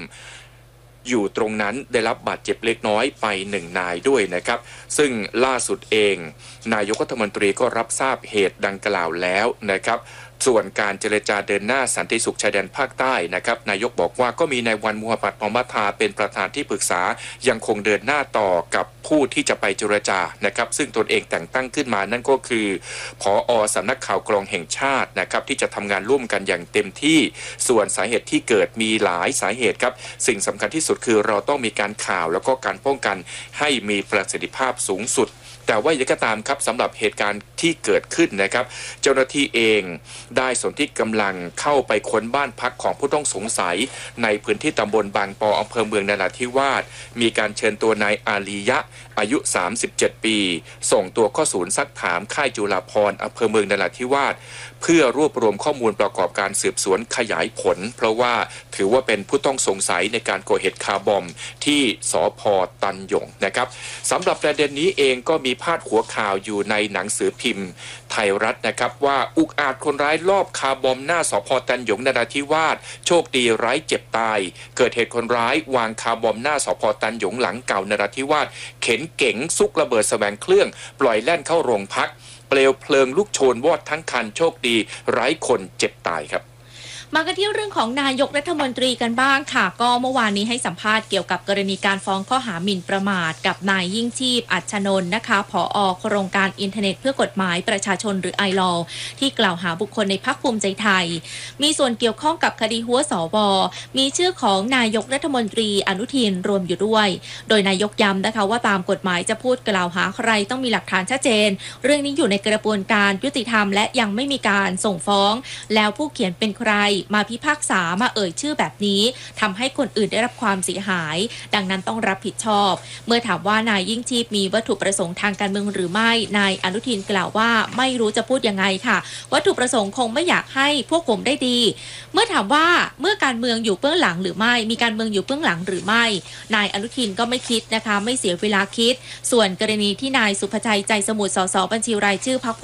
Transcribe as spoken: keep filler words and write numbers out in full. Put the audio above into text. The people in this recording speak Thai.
อยู่ตรงนั้นได้รับบาดเจ็บเล็กน้อยไปหนึ่งนายด้วยนะครับซึ่งล่าสุดเองนายกรัฐมนตรีก็รับทราบเหตุดังกล่าวแล้วนะครับส่วนการเจรจาเดินหน้าสันติสุขชายแดนภาคใต้นะครับนายกบอกว่าก็มีนายวันมูฮัมหมัดอมัทาเป็นประธานที่ปรึกษายังคงเดินหน้าต่อกับผู้ที่จะไปเจรจานะครับซึ่งตนเองแต่งตั้งขึ้นมานั่นก็คือผอ.สำนักข่าวกรองแห่งชาตินะครับที่จะทำงานร่วมกันอย่างเต็มที่ส่วนสาเหตุที่เกิดมีหลายสาเหตุครับสิ่งสำคัญที่สุดคือเราต้องมีการข่าวแล้วก็การป้องกันให้มีประสิทธิภาพสูงสุดแต่ว่าอย่างไรก็ตามครับสำหรับเหตุการณ์ที่เกิดขึ้นนะครับเจ้าหน้าที่เองได้สนที่กำลังเข้าไปค้นบ้านพักของผู้ต้องสงสัยในพื้นที่ตำบลบางปออำเภอเมืองนราธิวาสมีการเชิญตัวนายอาลียะอายุสามสิบเจ็ดปีส่งตัวเข้าศูนย์ซักถามค่ายจุฬาภรณ์อำเภอเมืองนราธิวาสเพื่อรวบรวมข้อมูลประกอบการสืบสวนขยายผลเพราะว่าถือว่าเป็นผู้ต้องสงสัยในการก่อเหตุคาร์บอมที่สภ.ตันหยงนะครับสำหรับประเด็นนี้เองก็มีพาดหัวข่าวอยู่ในหนังสือพิมพ์ไทยรัฐนะครับว่าอุกอาจคนร้ายลอบคาร์บอมหน้าสภ.ตันหยงนราธิวาสโชคดีไร้เจ็บตายเกิดเหตุคนร้ายวางคาร์บอมหน้าสภ.ตันหยงหลังเก่านราธิวาสเข็นเก๋งซุกระเบิดแสวงเครื่องปล่อยแล่นเข้าโรงพักเปลวเพลิงลุกโชนวอดทั้งคันโชคดีไร้คนเจ็บตายครับมากันที่เรื่องของนายกรัฐมนตรีกันบ้างค่ะก็เมื่อวานนี้ให้สัมภาษณ์เกี่ยวกับกรณีการฟ้องข้อหาหมิ่นประมาทกับนายยิ่งชีพอัชนนท์นะคะผอ.โครงการอินเทอร์เน็ตเพื่อกฎหมายประชาชนหรือไอลอที่กล่าวหาบุคคลในพรรคภูมิใจไทยมีส่วนเกี่ยวข้องกับคดีหัวสวมีชื่อของนายกรัฐมนตรีอนุทินรวมอยู่ด้วยโดยนายกย้ำนะคะว่าตามกฎหมายจะพูดกล่าวหาใครต้องมีหลักฐานชัดเจนเรื่องนี้อยู่ในกระบวนการยุติธรรมและยังไม่มีการส่งฟ้องแล้วผู้เขียนเป็นใครมาพิพากษามาเอ่ยชื่อแบบนี้ทำให้คนอื่นได้รับความเสียหายดังนั้นต้องรับผิดชอบเมื่อถามว่านายยิ่งชีพมีวัตถุประสงค์ทางการเมืองหรือไม่นายอนุทินกล่าวว่าไม่รู้จะพูดยังไงค่ะวัตถุประสงค์คงไม่อยากให้พวกผมได้ดีเมื่อถามว่าเมื่อการเมืองอยู่เบื้องหลังหรือไม่มีการเมืองอยู่เบื้องหลังหรือไม่นายอนุทินก็ไม่คิดนะคะไม่เสียเวลาคิดส่วนกรณีที่นายสุภชัยใจสมุทรสสบัญชีรายชื่อพรรค